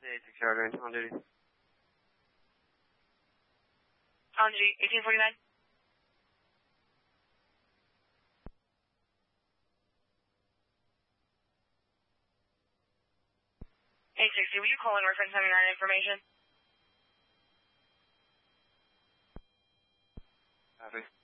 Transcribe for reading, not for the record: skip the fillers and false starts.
86 Charter on duty. On duty, 1849. 860, will you call in reference 79 information? Copy.